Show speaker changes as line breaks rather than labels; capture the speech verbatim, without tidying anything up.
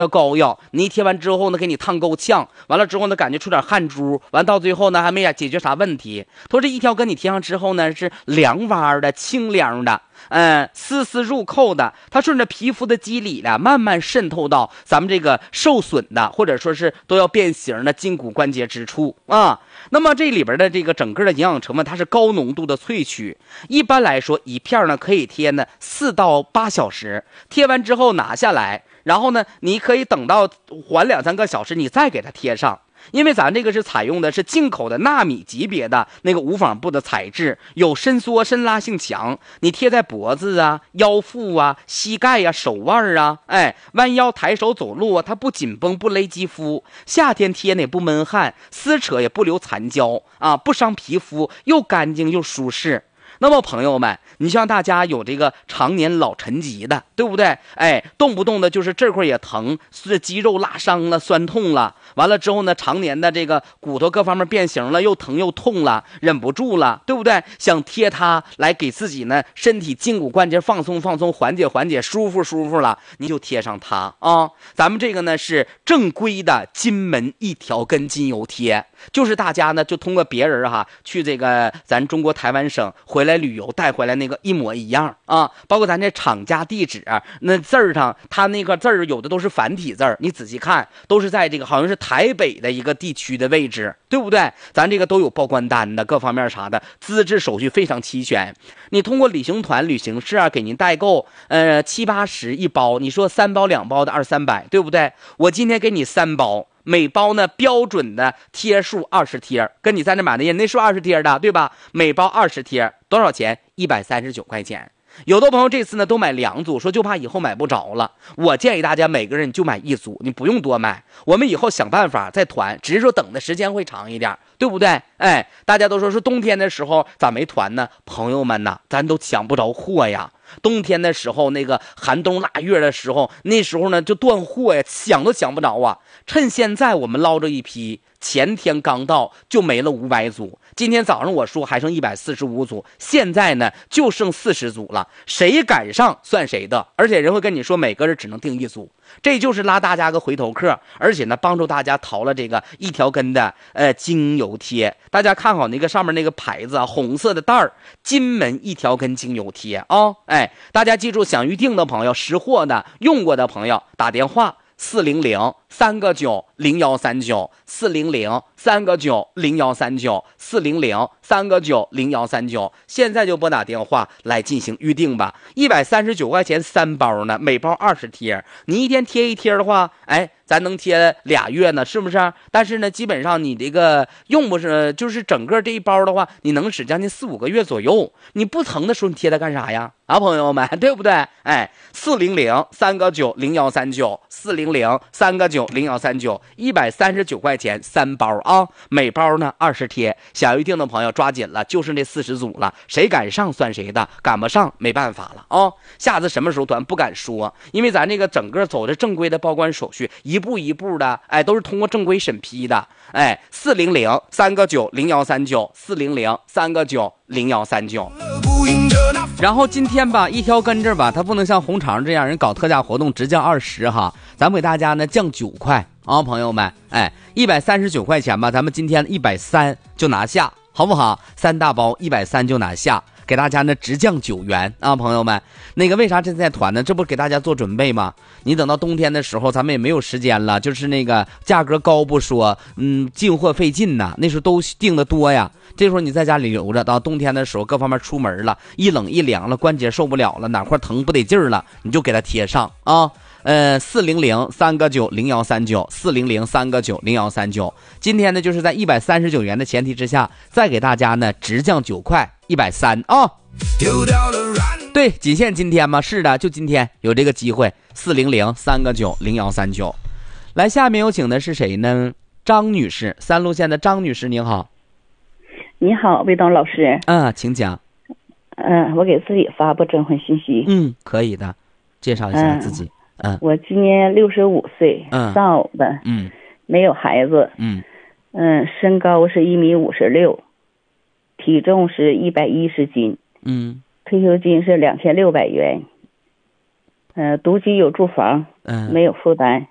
膏药，你一贴完之后呢，给你烫够呛，完了之后呢，感觉出点汗珠，完到最后呢，还没解决啥问题。他说这一条根你贴上之后呢，是凉洼的、清凉的，嗯，丝丝入扣的，它顺着皮肤的肌理呢，慢慢渗透到咱们这个受损的或者说是都要变形的筋骨关节之处啊。那么这里边的这个整个的营养成分，它是高浓度的萃取。一般来说，一片呢可以贴呢四到八小时，贴完之后拿下来。然后呢，你可以等到缓两三个小时，你再给它贴上，因为咱这个是采用的是进口的纳米级别的那个无纺布的材质，有伸缩伸拉性强，你贴在脖子啊、腰腹啊、膝盖啊、手腕啊，哎，弯腰抬手走路啊，它不紧绷不勒肌肤，夏天贴呢也不闷汗，撕扯也不留残胶啊，不伤皮肤，又干净又舒适。那么朋友们，你像大家有这个常年老沉疾的，对不对？哎，动不动的就是这块也疼，是肌肉拉伤了、酸痛了，完了之后呢，常年的这个骨头各方面变形了，又疼又痛了，忍不住了，对不对？想贴它来给自己呢身体筋骨关节放松放松，缓解缓解，舒服舒服了，你就贴上它啊。咱们这个呢是正规的金门一条根精油贴，就是大家呢就通过别人哈去这个咱中国台湾省回来旅游带回来那个一模一样啊，包括咱这厂家地址那字儿上，它那个字儿有的都是繁体字儿，你仔细看都是在这个好像是台北的一个地区的位置，对不对？咱这个都有报关单的，各方面啥的资质手续非常齐全。你通过旅行团旅行社啊给您代购，呃七八十一包，你说三包两包的二三百，对不对？我今天给你三包。每包呢标准的贴数二十贴，跟你在那买的人那数二十贴的，对吧？每包二十贴，多少钱？一百三十九块钱。有的朋友这次呢都买两组，说就怕以后买不着了。我建议大家每个人就买一组，你不用多买。我们以后想办法再团，只是说等的时间会长一点，对不对？哎，大家都说说冬天的时候咋没团呢？朋友们呐，咱都抢不着货呀。冬天的时候，那个寒冬腊月的时候，那时候呢就断货呀，想都想不着啊。趁现在我们捞着一批，前天刚到就没了五百组，今天早上我说还剩一百四十五组，现在呢就剩四十组了，谁赶上算谁的，而且人会跟你说每个人只能订一组，这就是拉大家个回头客，而且呢帮助大家淘了这个一条根的呃精油贴。大家看好那个上面那个牌子啊，红色的袋儿，金门一条根精油贴啊、哦，哎，大家记住，想预定的朋友、识货的、用过的朋友打电话四零零三个九零幺三九四零零三个九零幺三九四零零三个九零幺三九，现在就拨打电话来进行预定吧。一百三十九块钱三包呢，每包二十贴，你一天贴一贴的话，哎，咱能贴俩月呢，是不是？但是呢，基本上你这个用不是，就是整个这一包的话，你能使将近四五个月左右。你不疼的时候，你贴它干啥呀？啊，朋友们，对不对？哎，四零零三个九零幺三九四零零三个九零幺三九，一百三十九块钱三包啊，每包呢二十贴。想预定的朋友抓紧了，就是那四十组了，谁赶上算谁的，赶不上没办法了啊。下次什么时候团不敢说，因为咱这个整个走的正规的报关手续，一步一步的，哎，都是通过正规审批的。哎，四零零三个九零幺三九四零零三个九零幺三九。然后今天吧，一条根这吧，它不能像红肠这样人搞特价活动直降二十哈，咱们给大家呢降九块啊，朋友们，哎，一百三十九块钱吧，咱们今天一百三就拿下，好不好？三大包一百三就拿下。给大家呢直降九元啊，朋友们，那个为啥这在团呢？这不给大家做准备吗？你等到冬天的时候，咱们也没有时间了，就是那个价格高不说，嗯，进货费劲呐，那时候都订的多呀。这时候你在家里留着，到冬天的时候各方面出门了，一冷一凉了，关节受不了了，哪块疼不得劲儿了，你就给它贴上啊。呃，四零零三个九零幺三九，四零零三个九零幺三九。今天呢，就是在一百三十九元的前提之下，再给大家呢直降九块，一百三啊。对，仅限今天吗？是的，就今天有这个机会。四零零三个九零幺三九。来，下面有请的是谁呢？张女士，三路线的张女士，您好。
你好，魏东老师。
嗯，请讲。
嗯，我给自己发布征婚信息。
嗯，可以的，介绍一下自己。嗯，
我今年六十五岁，
嗯，
少的，
嗯，
没有孩子，
嗯，
嗯，身高是一米五十六，体重是一百一十斤，
嗯，
退休金是两千六百元，嗯、呃，独居有住房，
嗯，
没有负担，